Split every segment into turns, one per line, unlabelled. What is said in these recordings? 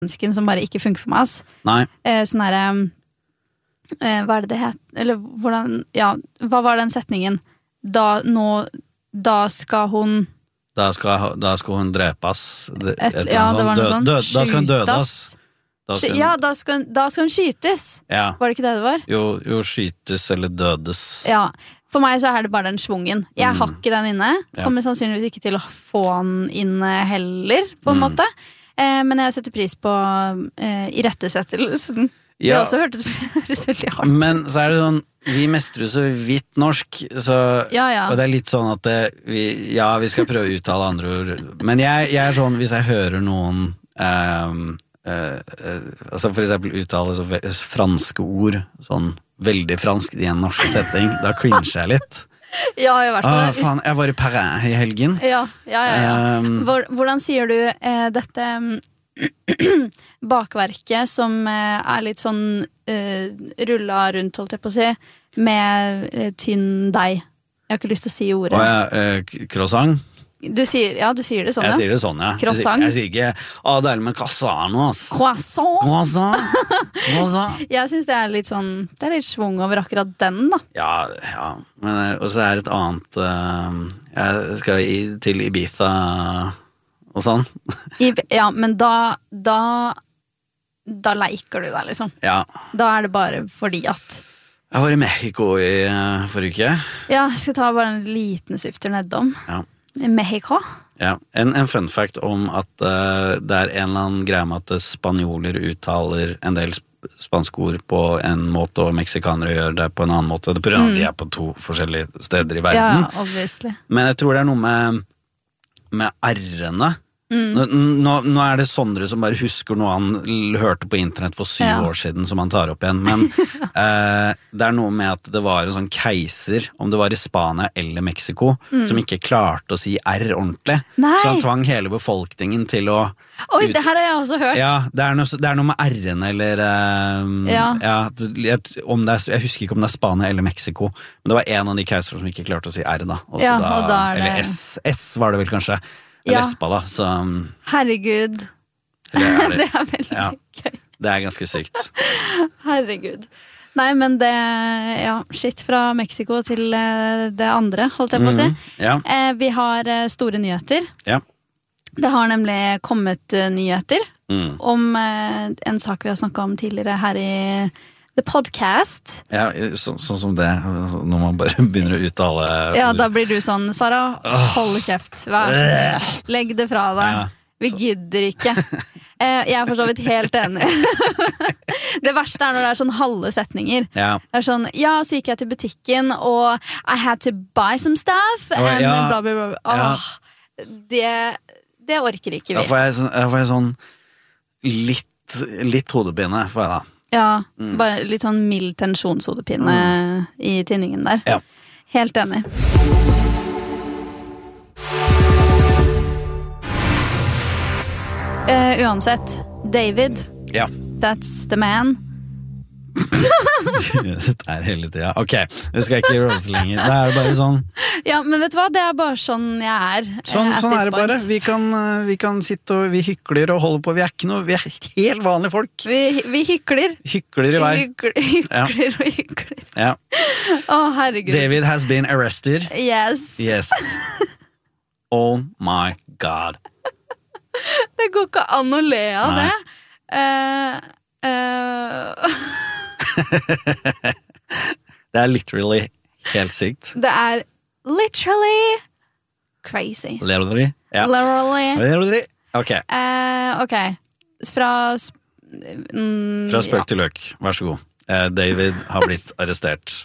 mennesken som bare ikke funker for meg, ass.
Nei.
Sånn her, hva det het? Eller hvordan, ja, hva var den setningen? Da skal hun
Da skal hun drepes.
Ja, det var noe sånn.
Da skal hun dødes.
Ja, da skal hun skytes.
Ja.
Var det ikke det det var?
Jo, skytes eller dødes.
Ja, for meg så er det bare den svungen. Jeg har ikke den inne. Kommer sannsynligvis ikke til å få den inne heller, på en måte. Men jeg setter pris på irettesettelsen. Det også hørtes veldig hardt. Men
så er det sånn, vi mestrer så vidt norsk, så, og det er litt sånn at vi skal prøve å uttale andre ord. Men jeg er sånn, hvis jeg hører noen altså for eksempel uttale så franske ord, sånn veldig fransk i en norsk setting, da cringer jeg litt.
Ja, i hvert fall.
Faen, jeg var i Paris i helgen.
Ja. Hvordan sier du dette bakverket som er litt sånn rulla rundt, holdt jeg på å si, med tynn deig? Jeg har ikke lyst til å si ordet. Croissant? Du sier det sånn,
Jeg sier det sånn, ja.
Croissant?
Jeg sier ikke, deilig med croissant nå, ass.
Croissant?
Croissant.
Jeg synes det er litt sånn, det er litt svung over akkurat den, da.
Ja, men også er et annet, jeg skal til Ibiza og sånn.
Ja, men da leker du deg, liksom.
Ja.
Da er det bare fordi at
jeg var i Mexico i forrige uke.
Ja, jeg skal ta bare en liten svifter nedom.
Ja.
I Mexico.
Ja, en fun fact om at det er en eller annen greie med at spanjoler uttaler en del spanske ord på en måte, og meksikanere gjør det på en annen måte. Det er på grunn av at de er på 2 forskjellige steder i verden.
Ja, obviously.
Men jeg tror det er noe med r-ene. Nå er det Sondre som bare husker noe han hørte på internett for 7 år siden som han tar opp igjen, men det er noe med at det var en sånn keiser, om det var i Spania eller Mexico, som ikke klarte å si r ordentlig.
Nei.
Så han tvang hele befolkningen til å
Oi, det her har jeg også hørt.
Ja, det er noe med r-ene eller jeg husker ikke om det er Spania eller Mexico, men det var en av de keiser som ikke klarte å si r da, og da eller S var det vel kanskje. Lespa da, så
herregud. Det er veldig gøy.
Det er ganske sykt.
Herregud. Nei, men det, shit fra Mexico til det andre, holdt jeg på å si. Vi har store nyheter. Det har nemlig kommet nyheter om en sak vi har snakket om tidligere her i The Podcast. Ja,
sånn som det, når man bare begynner å uttale.
Ja, da blir du sånn, Sara, hold kjeft, vær så snill, legg det fra deg. Vi gidder ikke. Jeg er for så vidt helt enig. Det verste er når det er sånn halve setninger. Det er sånn, så gikk jeg til butikken, og I had to buy some stuff, and bla bla bla. Det orker ikke vi.
Da får jeg sånn litt hodepine, får jeg da.
Ja, bare litt sånn mild tensjonshodepine i tinningen der.
Ja.
Helt enig. Uansett, David.
Ja.
That's the man.
Det er hele tiden. Ok, vi skal ikke gjøre det lenger. Det er bare sånn.
Ja, men vet du hva? Det er bare sånn jeg er.
Sånn er det bare. Vi kan sitte og vi hykler og holder på. Vi er helt vanlige folk.
Vi hykler.
Hykler i vei.
Hykler og hykler.
Ja.
Herregud.
David has been arrested.
Yes.
Oh my god.
Det går ikke an å le av det.
Det er literally helt sykt.
Det er literally crazy.
Literally? Ja.
Literally.
Ok.
Fra
spøk til løk, vær så god. David har blitt arrestert.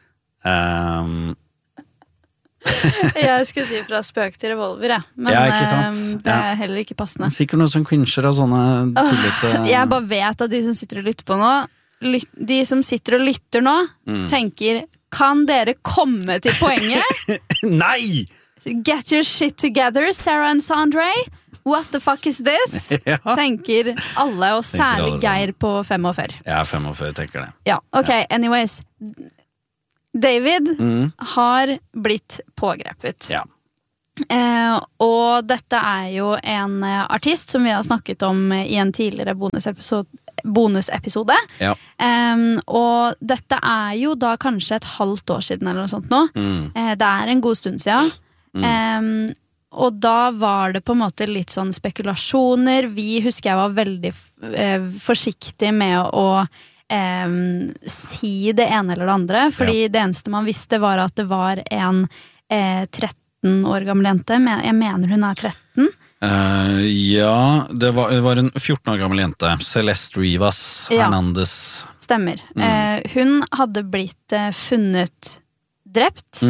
Jeg skulle si fra spøk til revolver, men
ikke sant?
Det er heller ikke passende.
Sikkert noen som cringer av sånne tullete...
Jeg bare vet at de som sitter og lytter på nå, de som sitter og lytter nå, tenker, kan dere komme til poenget?
Nei!
Get your shit together, Sarah and Sondre. What the fuck is this? Tenker alle, og særlig Geir på 45.
Ja, 45 tenker det.
Ja, ok, anyways... David har blitt pågrepet.
Ja.
Og dette jo en artist som vi har snakket om I en tidligere bonusepisode.
Ja.
Og dette jo da kanskje et halvt år siden eller noe sånt nå. Det en god stund siden. Og da var det på en måte litt sånn spekulasjoner. Vi husker jeg var veldig forsiktig med å si det ene eller det andre, fordi det eneste man visste var at det var en 13 år gammel jente. Jeg mener hun 13.
Ja, det var en 14 år gammel jente. Celeste Rivas Hernandez.
Stemmer. Hun hadde blitt funnet drept.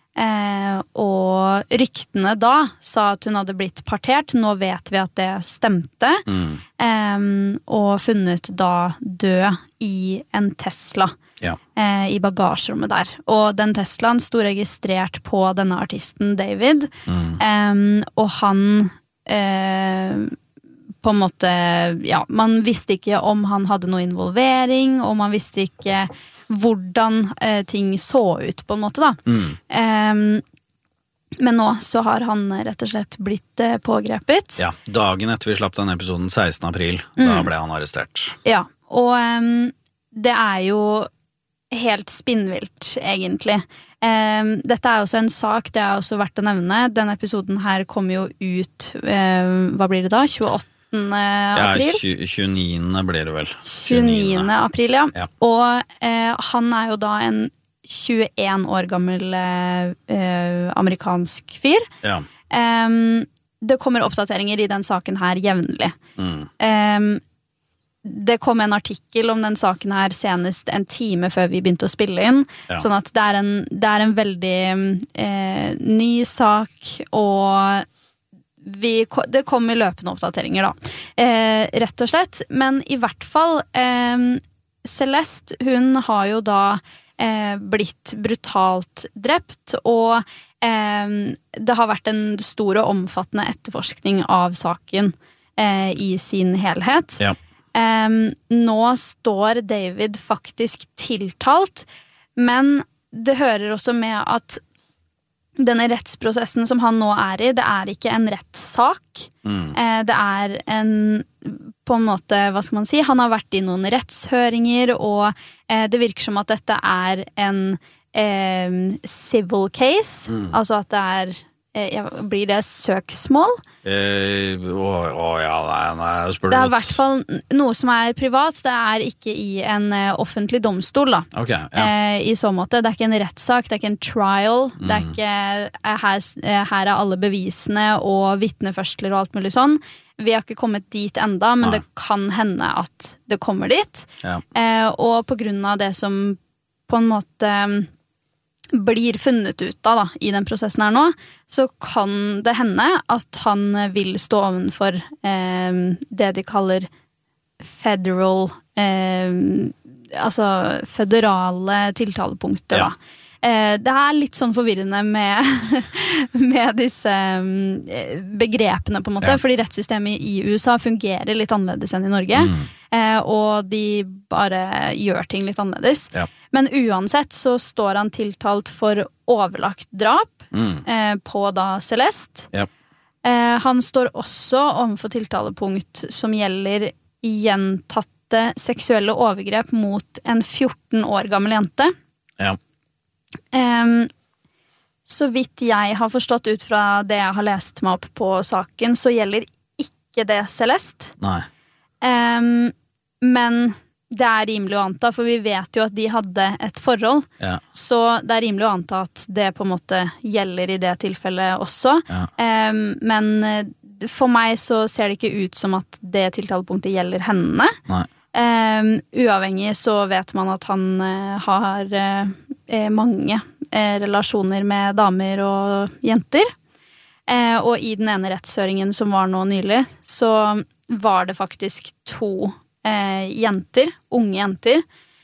Og ryktene da sa at hun hadde blitt partert. Nå vet vi at det stemte. Og funnet da død I en Tesla I bagasjerommet der. Og den Teslaen stod registrert på denne artisten David. Og han på en måte, man visste ikke om han hadde noe involvering, og man visste ikke hvordan ting så ut på en måte da. Men nå så har han rett og slett blitt pågrepet.
Ja, dagen etter vi slapp den episoden 16. april, da ble han arrestert.
Ja, og det jo helt spinnvilt egentlig. Dette også en sak, det også verdt å nevne. Denne episoden her kom jo ut, hva blir det da? 28. april?
Ja, 29. blir det vel.
29. april, ja. Og han jo da en 21 år gammel amerikansk fyr.
Ja.
Det kommer oppdateringer I den saken her jevnlig. Det kom en artikkel om den saken her senest en time før vi begynte å spille inn. Sånn at det en veldig ny sak, og det kom I løpende oppdateringer da. Rett og slett. Men I hvert fall, Celeste, hun har jo da blitt brutalt drept, og det har vært en stor og omfattende etterforskning av saken I sin helhet.
Ja.
Nå står David faktisk tiltalt, men det hører også med at denne rettsprosessen som han nå I, det ikke en rettssak. Det en på en måte, hva skal man si, han har vært I noen rettshøringer, og det virker som at dette en civil case, altså at det blir det søksmål?
Nei, spør du
det I hvert fall noe som privat, det ikke I en offentlig domstol da.
Okay, ja.
I så måte, det ikke en rettssak, det ikke en trial, det ikke her alle bevisene og vittneførsler og alt mulig sånn. Vi har ikke kommet dit enda, men det kan hende at det kommer dit.
Ja.
Og på grunn av det som på en måte blir funnet ut av da, I den prosessen her nå, så kan det hende at han vil stå ovenfor det de kaller federal, altså føderale tiltalepunkter da. Det litt sånn forvirrende med disse begrepene på en måte, fordi rettssystemet I USA fungerer litt annerledes enn I Norge, og de bare gjør ting litt annerledes.
Ja.
Men uansett så står han tiltalt for overlagt drap på da Celeste.
Ja.
Han står også overfor tiltalepunkt som gjelder gjentatte seksuelle overgrep mot en 14 år gammel jente.
Ja.
Så vidt jeg har forstått ut fra det jeg har lest meg opp på saken, så gjelder ikke det Celeste.
Nei.
Men det rimelig å anta, for vi vet jo at de hadde et forhold, så det rimelig å anta at det på en måte gjelder I det tilfellet også. Men for meg så ser det ikke ut som at det tiltalepunktet gjelder henne.
Nei.
Uavhengig så vet man at han har mange relasjoner med damer og jenter. Og I den ene rettshøringen som var nå nylig, så var det faktisk 2 jenter, unge jenter.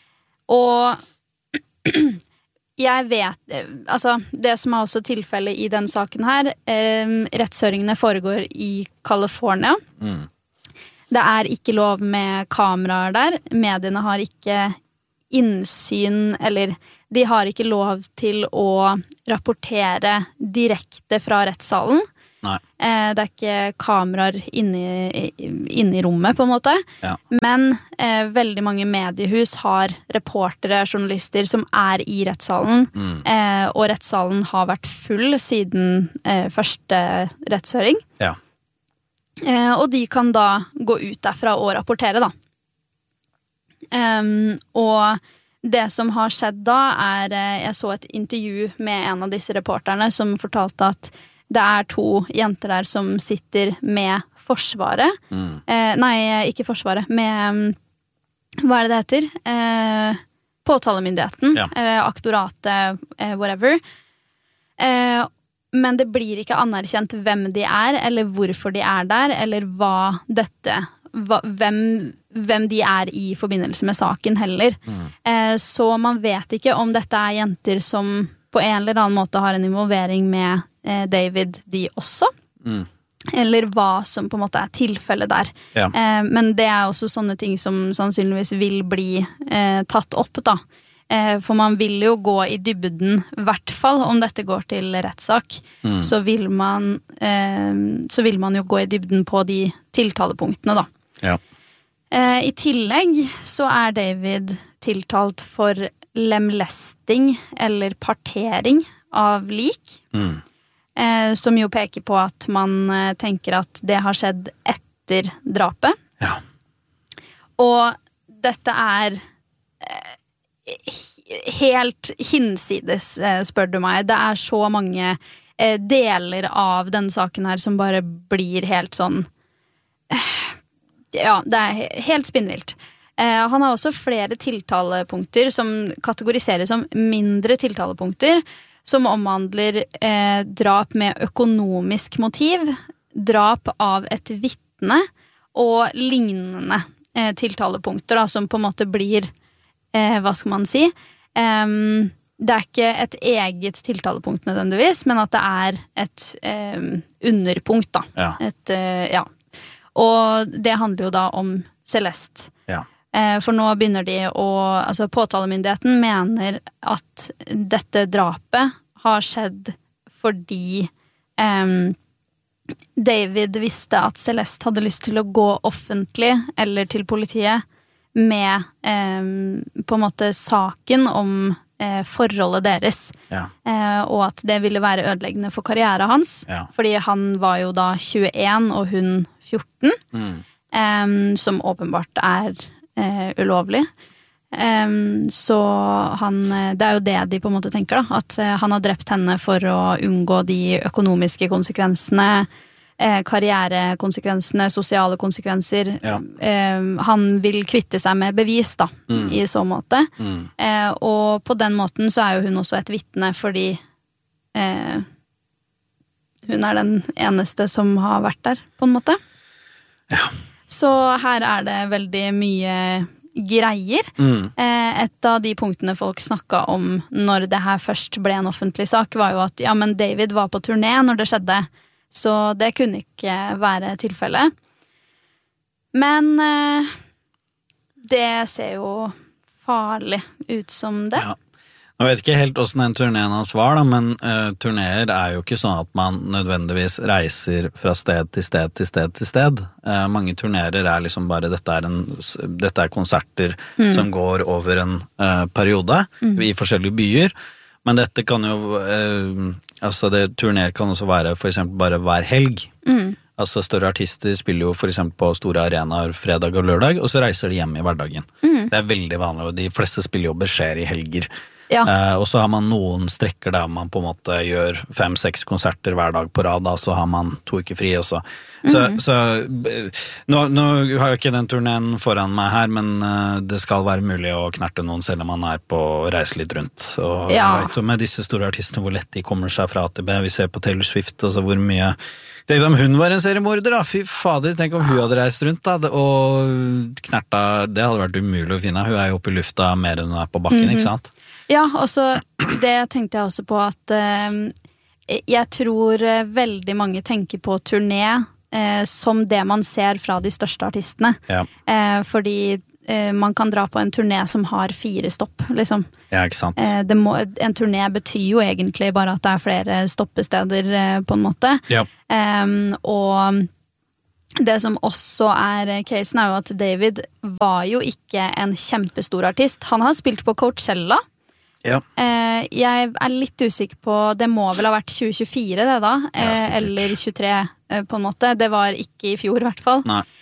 Og jeg vet, altså det som også tilfellet I den saken her, rettshøringene foregår I California. Det ikke lov med kameraer der. Mediene har ikke innsyn, eller de har ikke lov til å rapportere direkte fra rettssalen.
Nei.
Det ikke kameraer inne i rommet, på en måte.
Ja.
Men veldig mange mediehus har reportere, journalister som i rettssalen. Og rettssalen har vært full siden første rettshøring.
Ja.
Og de kan da gå ut derfra og rapportere, da. Og det som har skjedd da, jeg så et intervju med en av disse reporterne som fortalte at det 2 jenter der som sitter med forsvaret. Nei, ikke forsvaret, med hva det heter? Påtalemyndigheten,
ja.
Aktoratet, whatever. Men det blir ikke anerkjent hvem de eller hvorfor de der, eller hvem de i forbindelse med saken heller. Så man vet ikke om dette jenter som på en eller annen måte har en involvering med David de også. Eller hva som på en måte tilfellet der. Ja. Men det også sånne ting som sannsynligvis vil bli tatt opp da. For man vil jo gå i dybden, I hvert fall om dette går til rettssak, så vil man jo gå i dybden på de tiltalepunktene da. Ja. I tillegg så David tiltalt for lemlesting eller partering av lik, som jo peker på at man tenker at det har skjedd etter drapet. Ja. Og dette helt hinsides, spør du meg. Det så mange deler av denne saken her som bare blir helt sånn ja, det helt spinnvilt. Han har også flere tiltalepunkter som kategoriseres som mindre tiltalepunkter, som omhandler drap med økonomisk motiv, drap av et vittne og lignende tiltalepunkter da, som på en måte blir, hva skal man si, det ikke et eget tiltalepunkt nødvendigvis, men at det et underpunkt da. Ja. Ja. Og det handler jo da om Celeste. Ja. For nå begynner de altså påtalemyndigheten mener at dette drapet har skjedd fordi David visste at Celeste hadde lyst til å gå offentlig eller til politiet med på en måte saken om forholdet deres. Ja. Og at det ville være ødeleggende for karrieren hans, ja. Fordi han var jo da 21 og hun 14, som åpenbart ulovlig. Så det jo det de på en måte tenker da, at han har drept henne for å unngå de økonomiske konsekvensene, karrierekonsekvensene, sosiale konsekvenser. Ja. Han vil kvitte seg med bevis da, I så måte. Og på den måten så jo hun også et vittne, fordi hun den eneste som har vært der, på en måte. Ja. Så her det veldig mye greier. Et av de punktene folk snakket om når det her først ble en offentlig sak, var jo at ja, men David var på turné når det skjedde, så det kunne ikke være tilfellet. Men det ser jo farlig ut som det. Ja. Jeg vet ikke helt hvordan den turneen hans var, da, men turneer jo ikke sånn at man nødvendigvis reiser fra sted til sted til sted til sted. Mange turnerer liksom bare, dette konserter som går over en periode I forskjellige byer, men dette kan jo, altså turneer kan også være for eksempel bare hver helg. Altså større artister spiller jo for eksempel på store arenaer fredag og lørdag, og så reiser de hjem I hverdagen. Det veldig vanlig, og de fleste spiller jo beskjed I helger. Ja. Og så har man noen strekker der man på en måte gjør 5-6 konserter hver dag på rad, da, så har man 2 uker fri også. Så nå har jeg ikke den turneen foran meg her, men det skal være mulig å knerte noen selv om man på å reise litt rundt. Og ja. Jeg vet jo med disse store artistene hvor lett de kommer seg fra A til B. Vi ser på Taylor Swift, altså hvor mye Tenk om hun var en seriemorder da, fy fader, tenk om hun hadde reist rundt da, og knerta, det hadde vært umulig å finne. Hun jo oppe I lufta mer enn hun på bakken, ikke sant? Ja, og så det tenkte jeg også på at jeg tror veldig mange tenker på turné som det man ser fra de største artistene. Ja. Fordi man kan dra på en turné som har 4 stopp, liksom.
Ja, ikke sant.
En turné betyr jo egentlig bare at det er flere stoppesteder, på en måte.
Ja.
Og det som også casen er jo at David var jo ikke en kjempestor artist. Han har spilt på Coachella.
Ja.
Jeg litt usikker på, det må vel ha vært 2024 det da, eller 23 på en måte. Det var ikke i fjor i hvert fall.
Nei.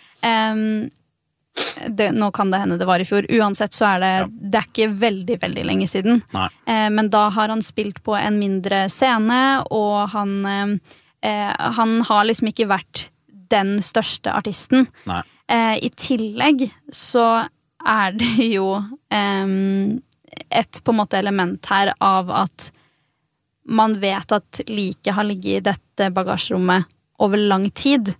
Nå kan det hende det var i fjor. Uansett så det ikke veldig, veldig lenge siden. Men da har han spilt på en mindre scene, og han har liksom ikke vært den største artisten.
Nei.
I tillegg så det jo et på en måte element her av at man vet at liket har ligget i dette bagasjerommet over lang tid.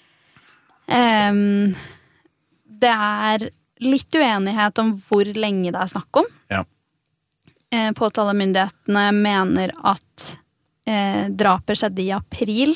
Det litt uenighet om hvor lenge det snakk om.
Ja.
Påtalemyndighetene mener at drapet skjedde i april,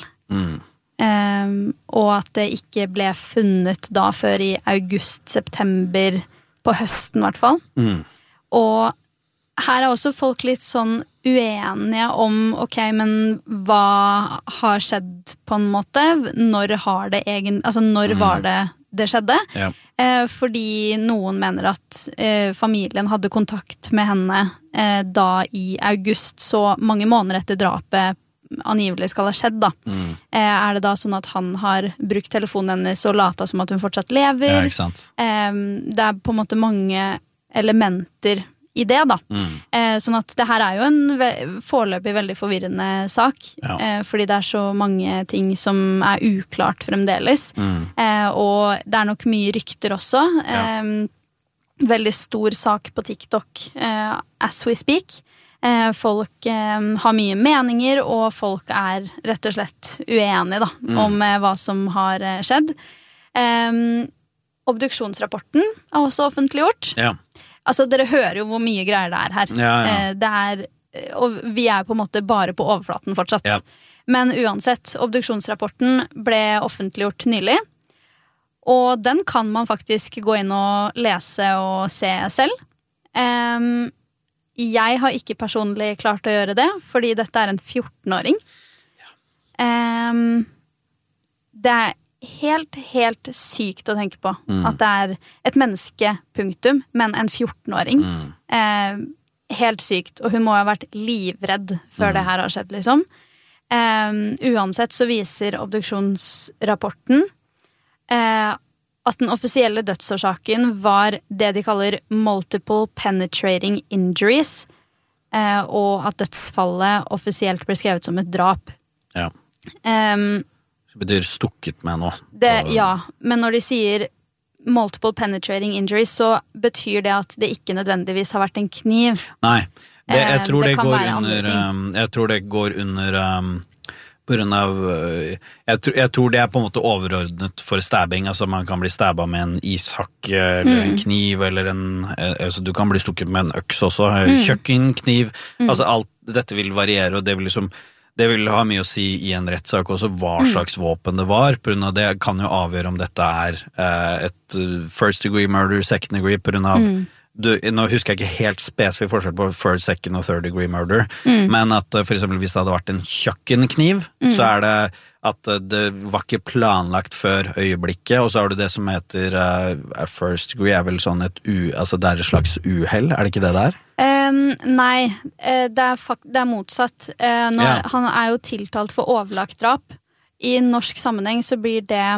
og at det ikke ble funnet da før i august-september på høsten i hvert fall. Og her også folk litt sånn uenige om, ok, men hva har skjedd på en måte? Når har det når var det skjedde? Ja. Fordi noen mener at familien hadde kontakt med henne da i august, så mange måneder etter drapet angivelig skal ha skjedd da. Det da sånn at han har brukt telefonen hennes og lata som at hun fortsatt lever?
Ja, ikke sant.
Det på en måte mange elementer i det da. Sånn at det her jo en foreløpig veldig forvirrende sak, fordi det så mange ting som uklart fremdeles. Og det nok mye rykter også. Veldig stor sak på TikTok as we speak. Folk har mye meninger, og folk rett og slett uenige da, om hva som har skjedd. Obduksjonsrapporten også offentliggjort. Ja. Altså, dere hører jo hvor mye greier det her. Ja. Og vi på en måte bare på overflaten fortsatt. Ja. Men uansett, obduksjonsrapporten ble offentliggjort nylig, og den kan man faktisk gå inn og lese og se selv. Jeg har ikke personlig klart å gjøre det, fordi dette en 14-åring. Ja. Det helt sykt å tenke på at det et menneske, punktum, men en 14-åring. Helt sykt, og hun må ha vært livredd før det her har skjedd, liksom. Uansett så viser obduksjonsrapporten at den offisielle dødsårsaken var det de kaller multiple penetrating injuries, og at dødsfallet offisielt ble skrevet som et drap. Ja.
Det betyr stukket med noe.
Ja, men når de sier multiple penetrating injuries, så betyr det at det ikke nødvendigvis har vært en kniv.
Nei, jeg tror det går under på grunn av, jeg tror det på en måte overordnet for stabbing, altså man kan bli stabba med en ishakk eller en kniv, eller altså du kan bli stukket med en øks også, kjøkkenkniv, altså alt dette vil variere, og det vil ha mye å si i en rettssak også, hva slags våpen det var, på grunn av det kan jo avgjøre om dette et first degree murder, second degree, på grunn av nå husker jeg ikke helt spesifikt forskjell på first, second og third degree murder, men at for eksempel hvis det hadde vært en kjøkkenkniv, så det at det var ikke planlagt før øyeblikket, og så har du det som heter first degree, vel sånn altså det et slags uhell, det ikke det der?
Nei, det motsatt. Han jo tiltalt for overlagt drap. I norsk sammenheng så blir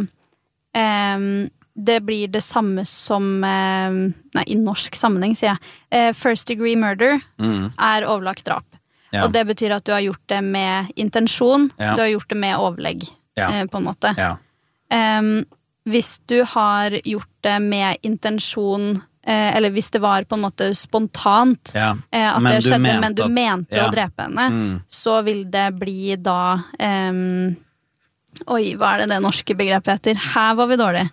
det blir det samme som i norsk sammenheng, sier jeg. First degree murder overlagt drap. Ja. Og det betyr at du har gjort det med intensjon, du har gjort det med overlegg, på en måte. Ja. Hvis du har gjort det med intensjon, eller hvis det var på en måte spontant, at det skjedde, men du mente å drepe henne, så vil det bli da... Oi, hva det norske begrepet heter? Her var vi dårlig.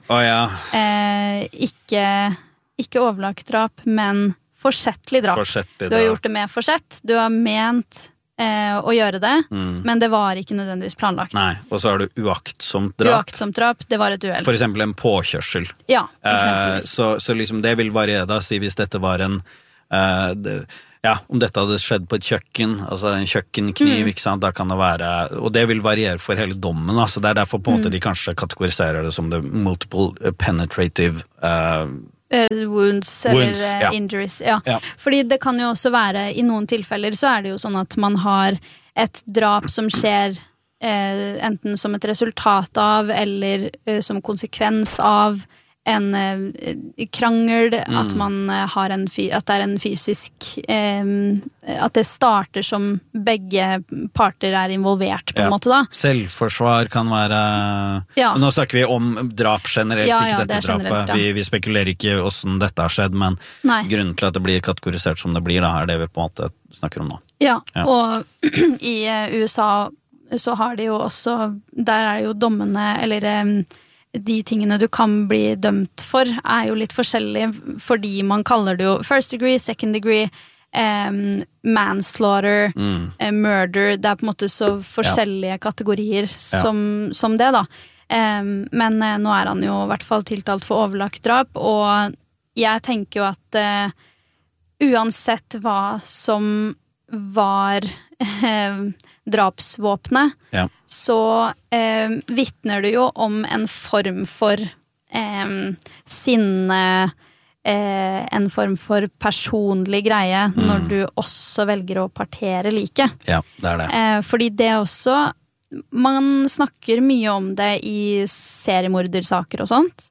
Ikke overlagt drap, men forsettlig drap. Du har gjort det med forsett, du har ment å gjøre det, men det var ikke nødvendigvis planlagt.
Nei, og så har du uaktsomt drap.
Uaktsomt drap, det var et uhell.
For eksempel en påkjørsel.
Ja, eksempelvis.
Så liksom det vil variere da, si hvis dette var en om dette hadde skjedd på et kjøkken, altså en kjøkkenkniv, ikke sant, da kan det være, og det vil variere for hele dommen, så det er derfor på en måte de kanskje kategoriserer det som det multiple penetrative
wounds eller injuries, ja. Fordi det kan jo også være, i noen tilfeller så er det jo sånn at man har et drap som skjer enten som et resultat av, eller som konsekvens av en krangel, at man har at det er en fysisk at det starter som begge parter er involvert på en måte da.
Selvforsvar kan være Nå snakker vi om drap generelt, ikke dette drapet vi spekulerer ikke hvordan dette har skjedd, men grunnen til at det blir kategorisert som det blir da, er det vi på en måte snakker om nå.
Og i USA så har de jo også, der er jo dommene, eller de tingene du kan bli dømt for er jo litt forskjellige, fordi man kaller det jo first degree, second degree, manslaughter, murder, det er på en måte så forskjellige kategorier som det da. Men nå er han jo i hvert fall tiltalt for overlagt drap, og jeg tenker jo at uansett hva som var drapsvåpnet, så vittner det jo om en form for sinne, en form for personlig greie når du også velger å partere like.
Ja, det er det.
Fordi det også, man snakker mye om det i seriemordersaker og sånt.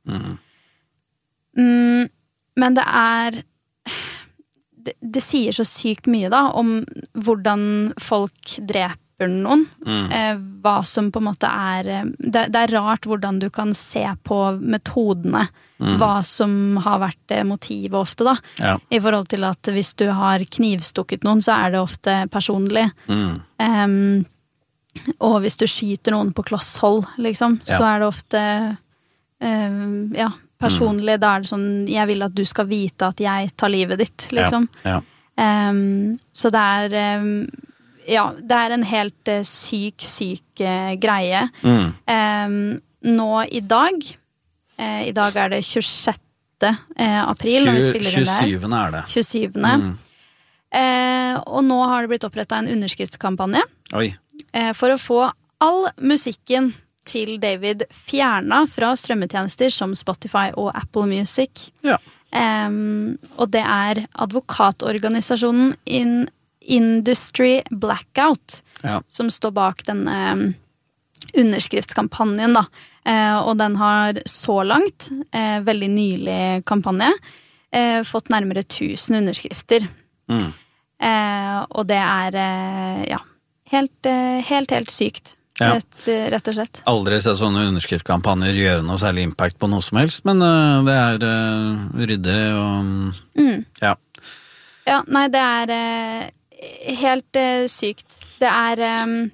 Men det er det sier så sykt mye da om hvordan folk dreper noen, hva som på en måte det er rart hvordan du kan se på metodene, hva som har vært motivet ofte da, i forhold til at hvis du har knivstukket noen så er det ofte personlig, og hvis du skyter noen på kloss hold liksom, så er det ofte personlig, da er det sånn, jeg vil at du skal vite at jeg tar livet ditt, liksom. Så det er, det er en helt syk greie. Nå i dag er det 26. april, når vi spiller inn der.
27. er det.
27. Og nå har det blitt opprettet en underskriftskampanje for å få all musikken til David fjerna fra strømmetjenester som Spotify og Apple Music. Og det er advokatorganisasjonen Industry Blackout som står bak denne underskriftskampanjen da. Og den har så langt, veldig nylig kampanje, fått nærmere 1000 underskrifter. Og det er helt sykt. Rett og slett.
Aldri sett sånne underskriftkampanjer gjøre noe særlig impact på noe som helst, men det er ryddig og
nei, det er helt sykt. Det er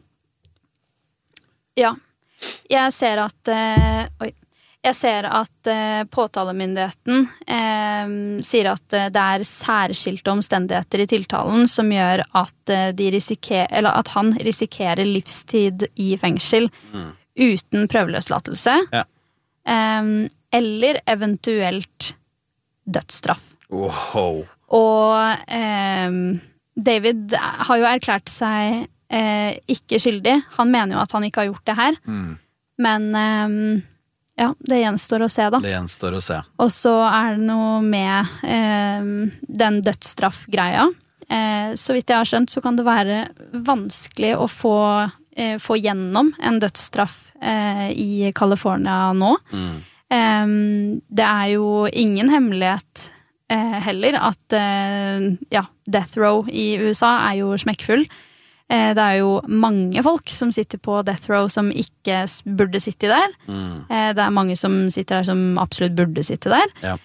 jeg ser at påtalemyndigheten sier at det er særskilte omstendigheter i tiltalen som gjør at at han risikerer livstid i fengsel uten prøveløslatelse eller eventuelt dødsstraff. Og David har jo erklært seg ikke skyldig. Han mener jo at han ikke har gjort det her, men det gjenstår å se da.
Det gjenstår å se. Og
så er det noe med den dødsstraffgreia. Så vidt jeg har skjønt, så kan det være vanskelig å få gjennom en dødsstraff i California nå. Det er jo ingen hemmelighet heller at death row i USA er jo smekkfull. Det er jo mange folk som sitter på death row som ikke burde sitte der. Det er mange som sitter der som absolutt burde sitte der.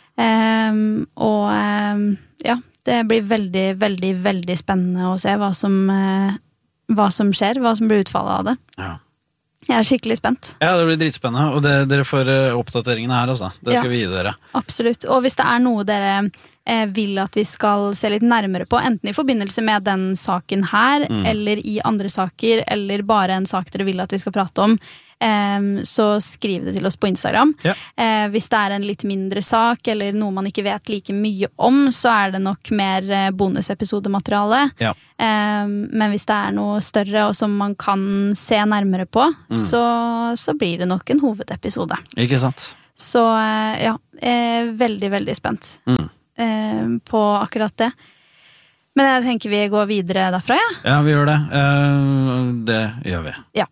Det blir veldig, veldig, veldig spennende å se hva som skjer, hva som blir utfallet av det. Jeg er skikkelig spent.
Ja, det blir dritspennende, og dere får oppdateringene her også. Det skal vi gi dere.
Absolutt, og hvis det er noe dere vil at vi skal se litt nærmere på, enten i forbindelse med den saken her, eller i andre saker, eller bare en sak dere vil at vi skal prate om, så skriv det til oss på Instagram. Ja. Hvis det er en litt mindre sak, eller noe man ikke vet like mye om, så er det nok mer bonusepisodemateriale. Ja. Men hvis det er noe større, og som man kan se nærmere på, så blir det nok en hovedepisode.
Ikke sant?
Så ja, veldig, veldig spent på akkurat det. Men jeg tenker vi går videre derfra, ja?
Ja, vi gjør det. Det gjør vi.
Ja.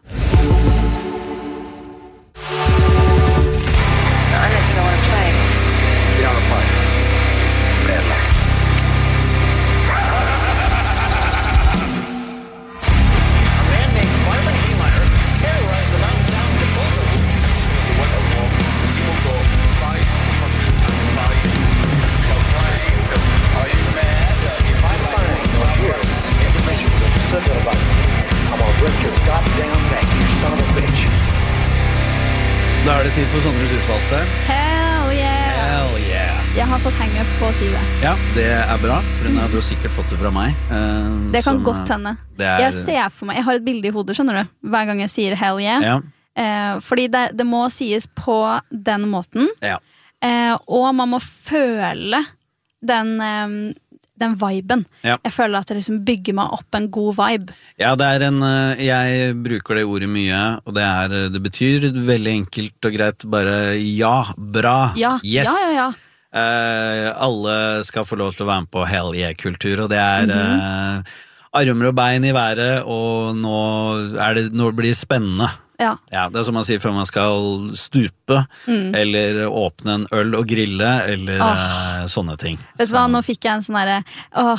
Da er det tid for Sondres utvalgte.
Hell yeah!
Hell yeah!
Jeg har fått hang up på å si det.
Ja, det er bra, for hun har jo sikkert fått det fra meg.
Det kan godt hende. Jeg ser for meg, jeg har et bilde i hodet, skjønner du, hver gang jeg sier hell yeah. Ja. Fordi det må sies på den måten. Ja. Og man må føle den viben. Ja. Jeg føler at det liksom bygger meg opp en god vibe.
Ja, jeg bruker det ordet mye, og det betyr veldig enkelt og greit bare ja, bra,
ja. Yes. Ja.
Alle skal få lov til å være med på hell yeah-kultur, og det armer og bein i været, og nå blir det spennende. Ja. Ja, det er som man sier før man skal stupe, eller åpne en øl og grille, eller sånne ting.
Vet du hva, nå fikk jeg en sånn derre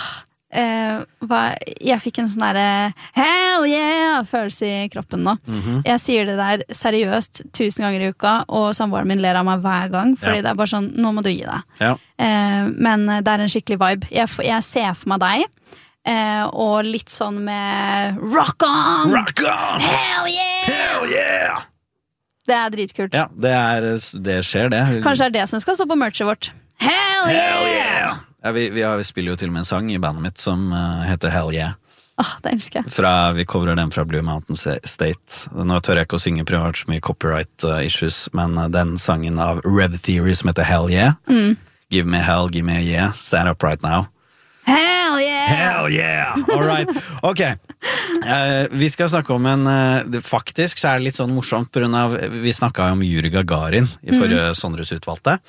jeg fikk en sånn derre hell yeah følelse i kroppen nå. Jeg sier det der seriøst 1000 ganger i uka, og samboeren min ler av meg hver gang, fordi det er bare sånn, nå må du gi deg. Ja. Men det er en skikkelig vibe. Jeg ser for meg deg, og litt sånn med rock on!
Rock on!
Hell yeah!
Hell yeah!
Det er dritkult.
Ja, det skjer det.
Kanskje det er det som skal stå på merchet vårt. Hell yeah!
Hell yeah! Ja, vi spiller jo til og med en sang i bandet mitt som heter Hell yeah.
Det elsker jeg.
Vi coverer den fra Blue Mountain State. Nå tør jeg ikke å synge privat så mye copyright issues, men den sangen av Rev Theory som heter Hell yeah. Give me hell, give me a yeah. Stand up right now.
Hell yeah!
Hell yeah! All right. Ok. Vi skal snakke om faktisk så er det litt sånn morsomt på grunn av, vi snakket om Yuri Gagarin i forrige Sondres utvalgte.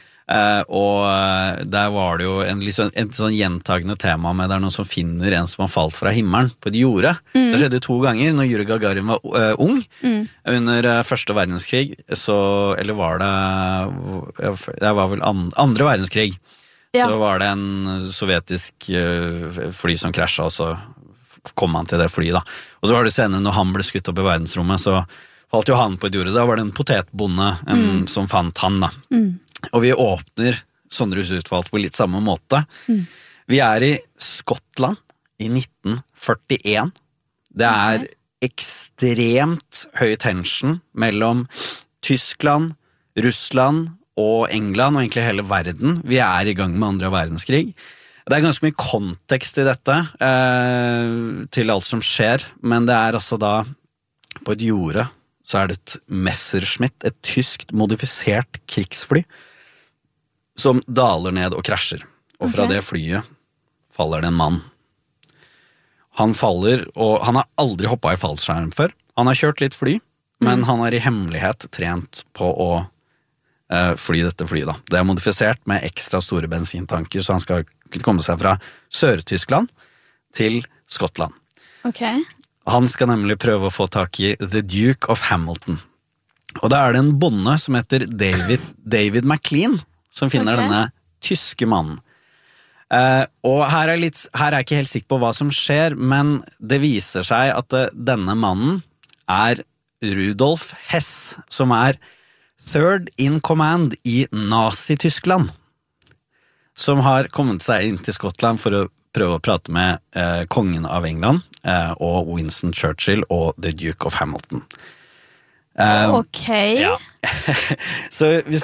Og der var det jo et sånn gjentagende tema med det er noen som finner en som har falt fra himmelen på et jorde. Det skjedde 2 ganger når Yuri Gagarin var ung under første verdenskrig, eller var det var vel andre verdenskrig. Ja. Så var det en sovjetisk fly som krasjet, og så kom han til det flyet da. Og så var det senere når han ble skutt opp i verdensrommet, så falt jo han på et jorde. Da var det en potetbonde som fant han da. Og vi åpner Sondres utvalgt på litt samme måte. Vi er i Skottland i 1941. Det er ekstremt høy tension mellom Tyskland, Russland og England, og egentlig hele verden. Vi er i gang med andre verdenskrig. Det er ganske mye kontekst i dette, til alt som skjer, men det er altså da, på et jorde, så er det et Messerschmitt, et tyskt modifisert krigsfly, som daler ned og krasjer. Og fra det flyet faller det en mann. Han faller, og han har aldri hoppet i fallskjerm før. Han har kjørt litt fly, men han har i hemmelighet trent på å fly dette flyet da. Det er modifisert med ekstra store bensintanker, så han skal kunne komme seg fra Sør-Tyskland til Skottland.
Ok.
Han skal nemlig prøve å få tak i The Duke of Hamilton. Og da er det en bonde som heter David McLean, som finner denne tyske mannen. Og her er jeg ikke helt sikker på hva som skjer, men det viser seg at denne mannen er Rudolf Hess, som er third in command i Nazi-Tyskland, som har kommet seg inn til Skottland for å prøve å prate med kongen av England, og Winston Churchill og The Duke of Hamilton.
Ok.
Ja. Så vi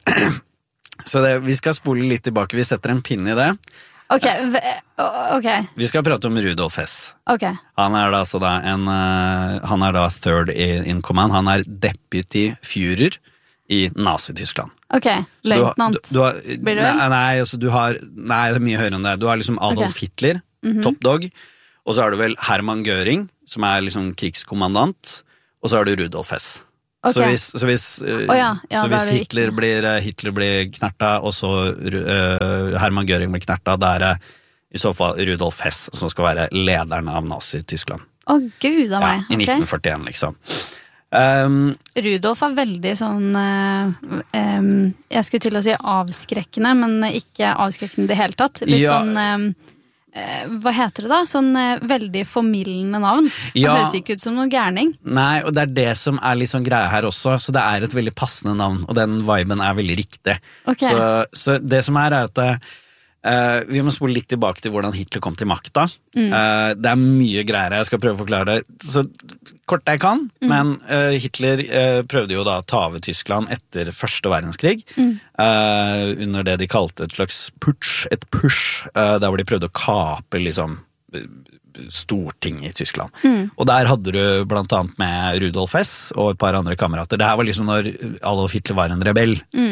skal spole litt tilbake. Vi setter en pinne i det.
Ok.
Vi skal prate om Rudolf Hess.
Ok.
Han er da altså han er da third in command. Han er deputy Führer i Nazi-Tyskland.
Ok, løytnant blir det vel?
Nei, altså det er mye høyere enn det. Du har liksom Adolf Hitler, top dog, og så har du vel Hermann Göring, som er liksom krigskommandant, og så har du Rudolf Hess.
Okay.
Så hvis Hitler blir knerta, og så Hermann Göring blir knerta, da er det i så fall Rudolf Hess som skal være lederen av Nazi-Tyskland.
Gud av meg.
Ja, i 1941 liksom.
Rudolf er veldig sånn jeg skulle til å si avskrekkende, men ikke avskrekkende i det hele tatt. Litt sånn hva heter det da? Sånn veldig formildende navn. Det høres ikke ut som noe gærning. Nei,
og det er det som er litt sånn greie her også, så det er et veldig passende navn, og den viben er veldig riktig.
Okay.
Så det som er at vi må spole litt tilbake til hvordan Hitler kom til makta. Det er mye greier, jeg skal prøve å forklare det så kort jeg kan, men Hitler prøvde jo da å ta over Tyskland etter første verdenskrig, under det de kalte et slags push, der hvor de prøvde å kape liksom storting i Tyskland. Og der hadde du blant annet med Rudolf Hess og et par andre kamerater. Det her var liksom når Adolf Hitler var en rebell.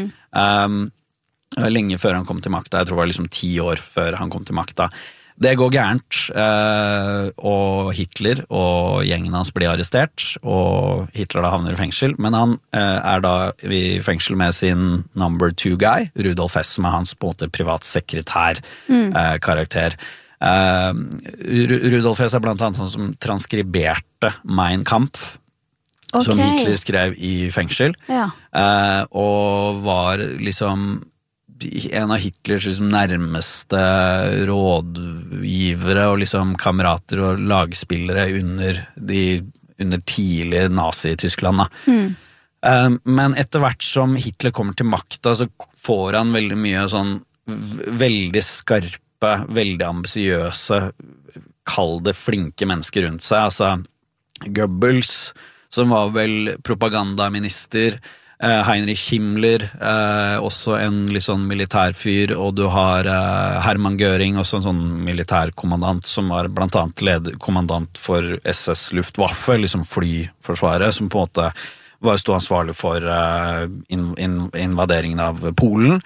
Lenge før han kom til makta, jeg tror det var liksom 10 år før han kom til makta. Det går gærent, og Hitler og gjengen hans blir arrestert, og Hitler da havner i fengsel, men han er da i fengsel med sin number 2 guy, Rudolf Hess, som er hans på en måte privatsekretær-karakter. Rudolf Hess er blant annet han som transkriberte Mein Kampf, som Hitler skrev i fengsel, og var liksom en av Hitlers liksom nærmeste rådgivere og liksom kamerater og lagspillere under tidlig nazi-Tyskland. Men etter hvert som Hitler kommer til makta, så får han veldig mye sånn veldig skarpe, veldig ambisiøse, kall det flinke mennesker rundt seg. Altså Goebbels, som var vel propagandaminister, Heinrich Himmler, også en litt sånn militærfyr, og du har Hermann Göring, også en sånn militærkommandant, som var blant annet kommandant for SS Luftwaffe, liksom flyforsvaret, som på en måte stod ansvarlig for invaderingen av Polen,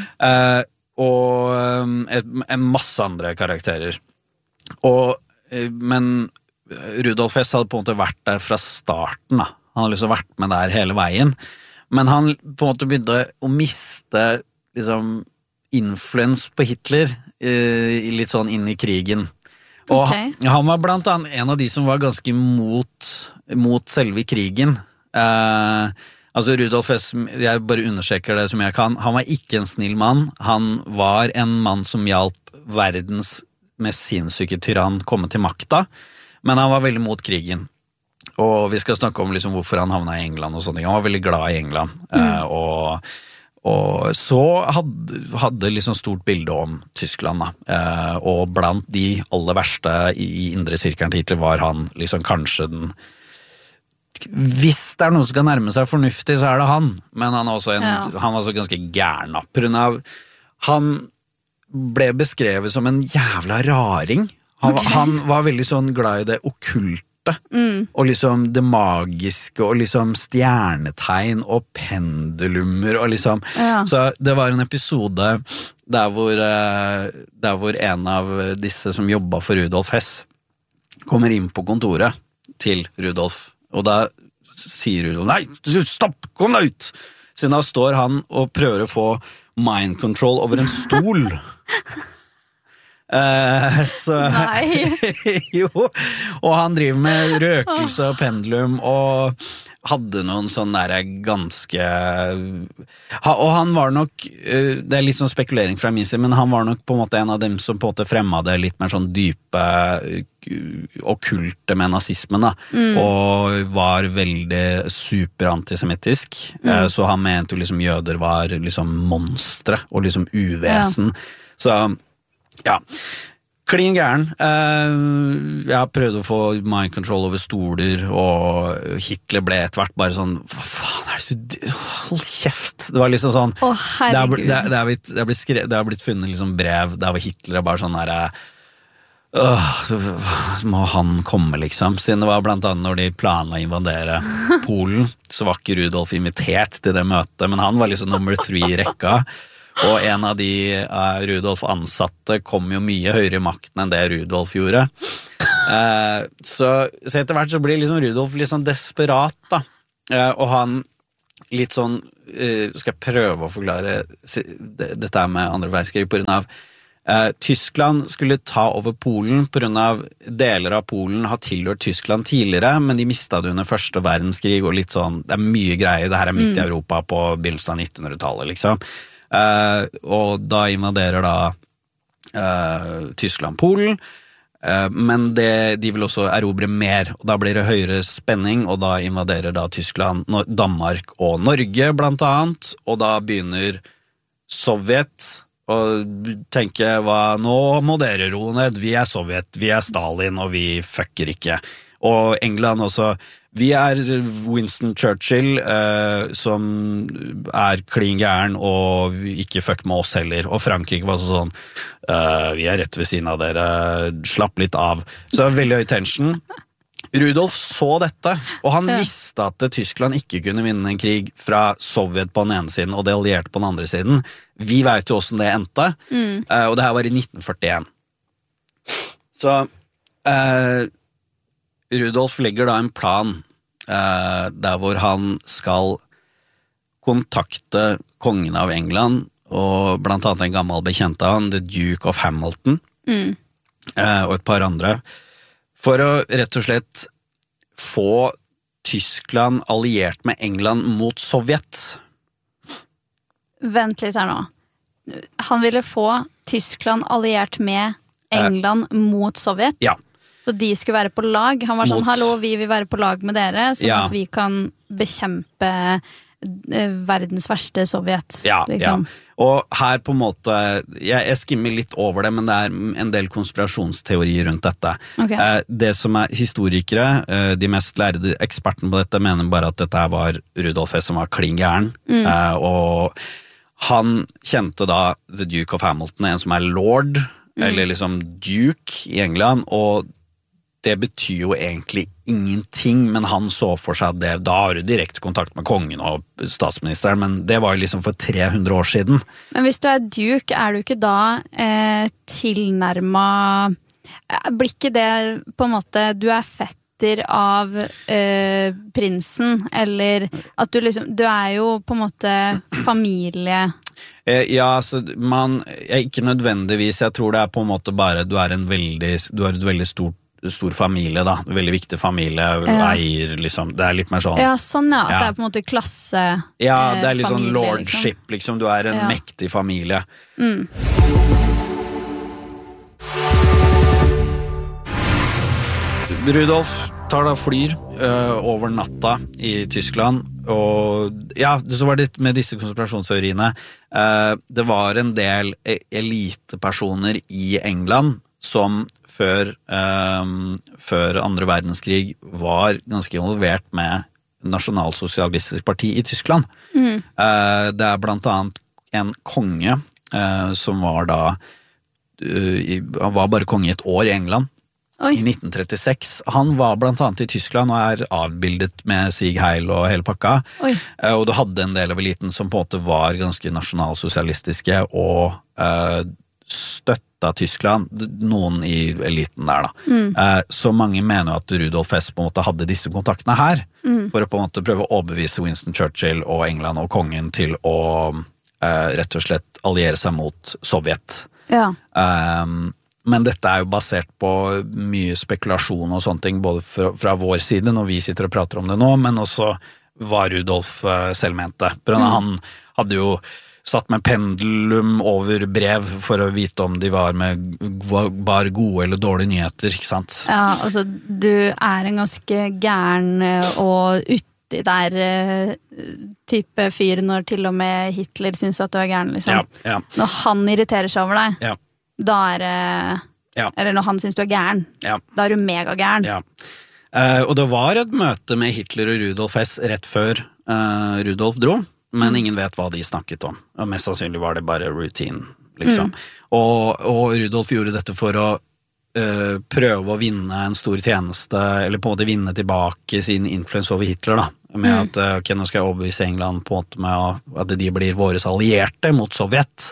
og en masse andre karakterer. Men Rudolf Hess hadde på en måte vært der fra starten, da. Han hadde liksom vært med der hele veien. Men han på en måte begynte å miste liksom influens på Hitler litt sånn inn i krigen. Og han var blant annet en av de som var ganske mot selve krigen. Altså Rudolf Hess, jeg bare understreker det som jeg kan, han var ikke en snill mann. Han var en mann som hjalp verdens mest sinnssyke tyrann komme til makta, men han var veldig mot krigen. Og vi skal snakke om liksom hvorfor han havnet i England og sånne ting. Han var veldig glad i England. Og så hadde liksom stort bilde om Tyskland da. Og blant de aller verste i indre sirkelen til Hitler var han liksom kanskje den... Hvis det er noe som skal nærme seg fornuftig, så er det han. Men han var også ganske gæren. Han ble beskrevet som en jævla raring. Han var veldig sånn glad i det okkulte. Og liksom det magiske og liksom stjernetegn og pendulumer og liksom så det var en episode der hvor en av disse som jobbet for Rudolf Hess kommer inn på kontoret til Rudolf, og da sier Rudolf nei, stopp, kom deg ut, siden da står han og prøver å få mind control over en stol. Jo, og han driver med røkelse og pendulum og hadde noen sånn der ganske og han var nok det er litt sånn spekulering fra min side, men han var nok på en måte en av dem som på en måte fremmet det litt mer sånn dype okkulte med nazismen da, og var veldig super antisemittisk, så han mente jo liksom jøder var liksom monstre og liksom uvesen, så ja, Klin gæren. Jeg prøvde å få mind control over stoler, og Hitler ble etter hvert bare sånn, hva faen er det du, hold kjeft. Det var liksom sånn,
herregud.
Det har blitt funnet liksom brev, der var Hitler bare sånn der, så må han komme liksom, siden det var blant annet når de planla å invadere Polen, så var ikke Rudolf invitert til det møtet, men han var liksom nummer 3 i rekka. Og en av de Rudolf ansatte kom jo mye høyere i makten enn det Rudolf gjorde. Så etter hvert så blir liksom Rudolf litt sånn desperat da. Og han litt sånn, skal jeg prøve å forklare dette med andre verdenskrig på grunn av Tyskland skulle ta over Polen på grunn av deler av Polen har tilhørt Tyskland tidligere, men de mistet det under første verdenskrig og litt sånn, det mye greier, det her midt i Europa på begynnelsen av 1900-tallet liksom. Og da invaderer da Tyskland Polen, men de vil også erobre mer, og da blir det høyere spenning, og da invaderer da Tyskland Danmark og Norge blant annet, og da begynner Sovjet og tenke, nå må dere roe ned, vi er Sovjet, vi er Stalin, og vi fucker ikke. Og England også, vi er Winston Churchill, som er klin gæren, og ikke fuck med oss heller. Og Frankrike var sånn, vi er rett ved siden av dere, slapp litt av. Så det var veldig høy tension. Rudolf så dette, og han visste at Tyskland ikke kunne vinne en krig fra Sovjet på den ene siden, og det allierte på den andre siden. Vi vet jo hvordan det endte, og det her var i 1941. Så Rudolf legger da en plan der hvor han skal kontakte kongen av England, og blant annet en gammel bekjent av han, The Duke of Hamilton, og et par andre, for å rett og slett få Tyskland alliert med England mot Sovjet.
Vent litt her nå. Han ville få Tyskland alliert med England mot Sovjet?
Ja.
Så de skulle være på lag? Han var sånn, hallo, vi vil være på lag med dere, sånn at vi kan bekjempe verdens verste Sovjet. Liksom.
Ja. Og her på en måte, jeg skimmer litt over det, men det er en del konspirasjonsteorier rundt dette.
Okay.
Det som er historikere, de mest lærde ekspertene på dette, mener bare at dette var Rudolf Hess som var klin gæren, og han kjente da The Duke of Hamilton, en som er lord, eller liksom duke i England, og det betyr jo egentlig ingenting, men han så for seg at da har du direkte kontakt med kongen og statsministeren, men det var jo liksom for 300 år siden.
Men hvis du er duke, er du ikke da tilnærmet, blir ikke det på en måte, du er fetter av prinsen, eller at du liksom, du er jo på en måte familie.
Ja, altså, ikke nødvendigvis, jeg tror det er på en måte bare, du har et veldig stor familie da, veldig viktig familie, eier liksom, det er litt mer sånn.
Ja, sånn ja, at det er på en måte klasse
ja, det er litt
familie,
sånn lordship, liksom, du er en mektig familie. Rudolf tar da flyr over natta i Tyskland, og ja, så var det med disse konspirasjonsteoriene, det var en del elitepersoner i England som før andre verdenskrig var ganske involvert med nasjonalsosialistisk parti i Tyskland. Det er blant annet en konge som var da han var bare konge i et år i England. I 1936. Han var blant annet i Tyskland og er avbildet med Sieg Heil og hele pakka. Og du hadde en del av eliten som på en måte var ganske nasjonalsosialistiske og støtta Tyskland, noen i eliten der da. Så mange mener at Rudolf Hess på en måte hadde disse kontaktene her, for å på en måte prøve å overbevise Winston Churchill og England og kongen til å rett og slett alliere seg mot Sovjet. Men dette er jo basert på mye spekulasjon og sånne ting, både fra vår side når vi sitter og prater om det nå, men også hva Rudolf selv mente. Han hadde jo satt med pendulum over brev for å vite om de var gode eller dårlige nyheter, ikke sant? Ja,
altså du er en ganske gæren og uti der type fyr når til og med Hitler synes at du er gæren, liksom. Når han irriterer seg over deg, da er det
Ja.
Eller når han synes du gæren.
Ja.
Da du megagæren.
Ja. Og det var et møte med Hitler og Rudolf Hess rett før Rudolf dro, men ingen vet hva de snakket om. Og mest sannsynlig var det bare routine, liksom. Og Rudolf gjorde dette for å prøve å vinne en stor tjeneste, eller på en måte vinne tilbake sin influence over Hitler, da. Med at nå skal jeg overbevise England på en måte med at de blir våres allierte mot Sovjet.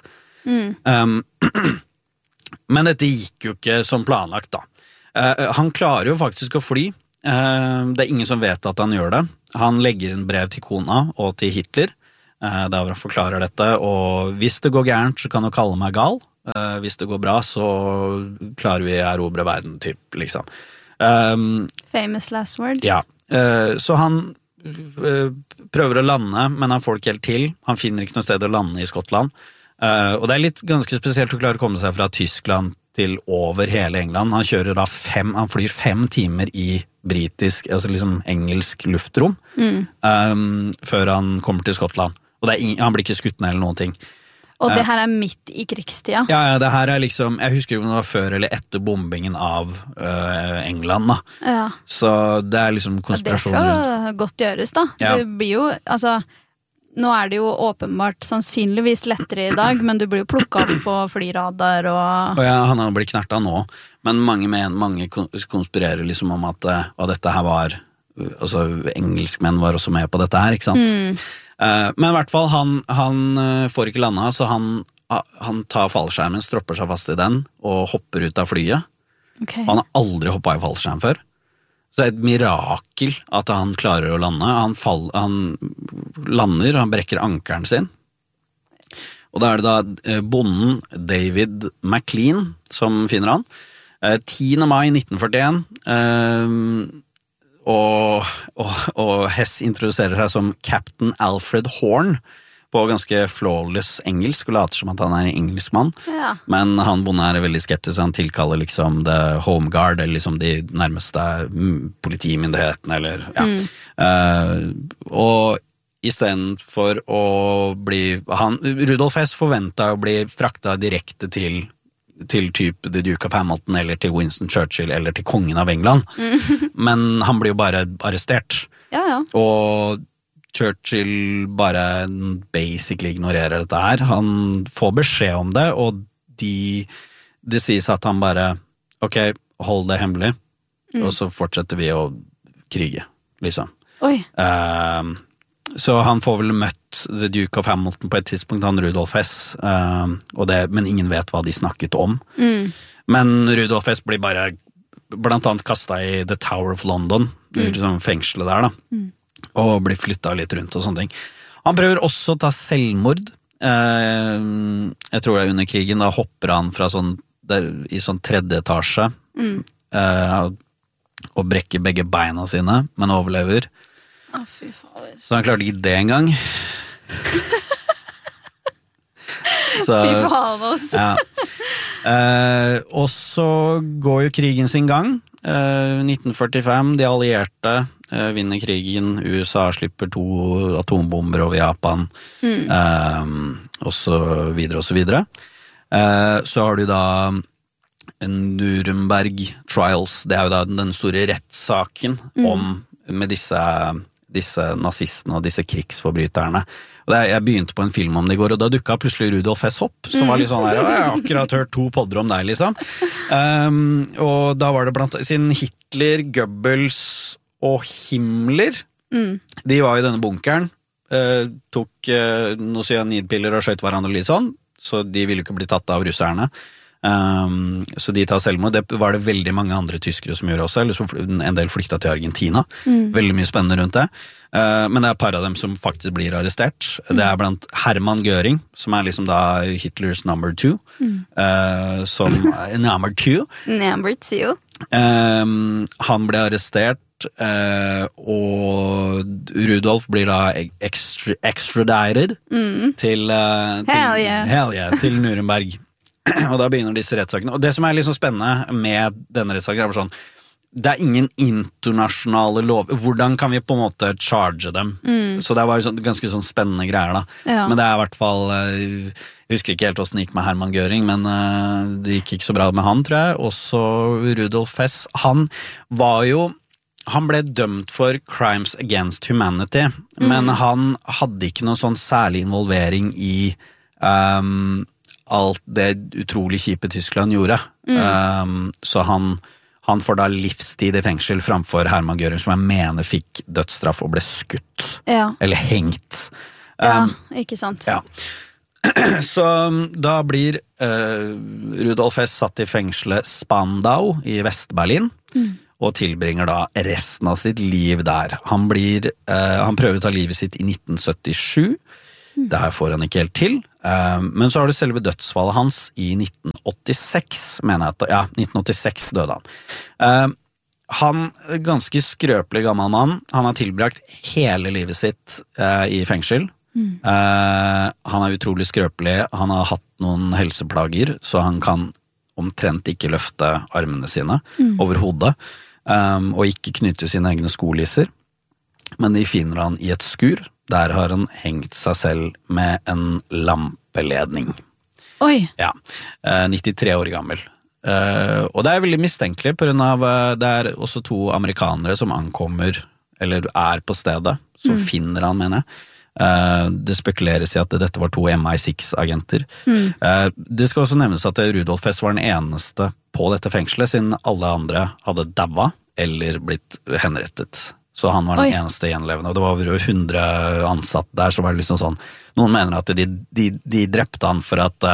Men dette gikk jo ikke som planlagt, da. Han klarer jo faktisk å fly. Det ingen som vet at han gjør det. Han legger en brev til kona og til Hitler, der han forklarer dette, og hvis det går gærent, så kan du kalle meg gal. Hvis det går bra, så klarer vi å erobre verden, typ, liksom.
Famous last words.
Ja, så han prøver å lande, men han får ikke helt til. Han finner ikke noe sted å lande i Skottland. Og det er litt ganske spesielt å klare å komme seg fra Tyskland til over hele England. Han kjører da han flyr 5 timer i britisk, altså liksom engelsk luftrom, før han kommer til Skottland. Og han blir ikke skutt ned eller noen ting.
Og det her er midt i krigstida.
Ja, det her er liksom, jeg husker ikke om det var før eller etter bombingen av England, da.
Ja.
Så det er liksom konspirasjon.
Det skal godt gjøres, da.
Ja.
Det blir jo, altså, nå er det jo åpenbart sannsynligvis lettere i dag, men du blir jo plukket opp på flyradar og
ja, han har blitt knertet nå, men mange konspirerer liksom om at dette her var, altså engelskmenn var også med på dette her, ikke sant? Men i hvert fall, han får ikke landa, så han tar fallskjermen, stropper seg fast i den, og hopper ut av flyet.
Okay.
Han har aldri hoppet i fallskjerm før. Så det er et mirakel at han klarer å lande. Han lander, han brekker ankeren sin. Og da er det da bonden David McLean som finner han. 10. mai 1941, og Hess introduserer seg som Captain Alfred Horn på ganske flawless engelsk, og later som at han er en engelskmann.
Ja.
Men han bonden er veldig skeptisk, han tilkaller liksom The Home Guard, eller liksom de nærmeste politimyndighetene, eller ja. Og i stedet for å bli Rudolf Hess forventet å bli fraktet direkte til typ The Duke of Hamilton, eller til Winston Churchill, eller til kongen av England. Men han blir jo bare arrestert.
Ja.
Og Churchill bare basically ignorerer dette her. Han får beskjed om det, og det sies at han bare ok, hold det hemmelig, og så fortsetter vi å krige, liksom.
Oi.
Så han får vel møtt The Duke of Hamilton på et tidspunkt, han Rudolf Hess, men ingen vet hva de snakket om. Men Rudolf Hess blir bare blant annet kastet i The Tower of London, liksom fengselet der da, og blir flyttet litt rundt og sånne ting. Han prøver også å ta selvmord. Jeg tror det er under krigen, da hopper han fra i sånn 3. etasje, og brekker begge beina sine, men overlever.
Fy fader.
Så han klarte ikke det engang.
Fy faen også.
Ja. Og så går jo krigen sin gang. 1945, de allierte vinner krigen, USA slipper 2 atombomber over Japan, og så videre og så videre. Så har du da Nuremberg Trials, det er jo da den store rettssaken med disse nazistene og disse krigsforbryterne. Og jeg begynte på en film om det i går, og da dukket plutselig Rudolf Hess opp, som var litt sånn der, jeg har akkurat hørt 2 podder om deg, liksom. Og da var det siden Hitler, Goebbels og Himmler, de var i denne bunkeren, tok noen cyanidpiller og skjøt hverandre litt sånn, så de ville ikke bli tatt av russerne. Så de tar selvmord. Det var det veldig mange andre tyskere som gjorde også, eller så en del flykta til Argentina. Veldig mye spennende rundt det. Men det er et par av dem som faktisk blir arrestert. Det er blant Hermann Göring, som er liksom da Hitlers number 2, som number 2. Han ble arrestert, og Rudolf blir da extradited til Nuremberg. Og da begynner disse rettssakene. Og det som er liksom spennende med denne rettssaken er sånn, det ingen internasjonale lov. Hvordan kan vi på en måte charge dem? Så det var ganske sånn spennende greier da.
Ja.
Men det er I hvert fall, jeg husker ikke helt hvordan det gikk med Hermann Göring, men det gikk ikke så bra med han, tror jeg. Også Rudolf Hess, han ble dømt for crimes against humanity, men han hadde ikke noen sånn særlig involvering I alt det utrolig kjipe Tyskland gjorde. Så han får da livstid I fengsel framfor Hermann Göring, som jeg mener fikk dødsstraff og ble skutt.
Ja.
Eller hengt.
Ja, ikke sant.
Ja. Så da blir Rudolf Hess satt I fengselet Spandau I Vest-Berlin, og tilbringer da resten av sitt liv der. Han prøver å ta livet sitt I 1977, det her får han ikke helt til, men så har du selve dødsfallet hans I 1986, mener jeg, ja, 1986 døde han. Han ganske skrøpelig gammel mann, han har tilbrakt hele livet sitt I fengsel. Han utrolig skrøpelig, han har hatt noen helseplager, så han kan omtrent ikke løfte armene sine over hodet, og ikke knytte sine egne skolisser, men de finner han I et skur. Der har han hengt seg selv med en lampeledning.
Oi!
Ja, 93 år gammel. Og det veldig mistenkelig, på grunn av det også 2 amerikanere som ankommer, eller på stedet, som finner han, mener jeg. Det spekuleres I at dette var 2 MI6-agenter. Det skal også nevnes at Rudolf Hess var den eneste på dette fengselet, siden alle andre hadde daua eller blitt henrettet. Så han var den eneste gjenlevende, og det var over 100 ansatt der, så var det liksom sånn, noen mener at de drepte han for at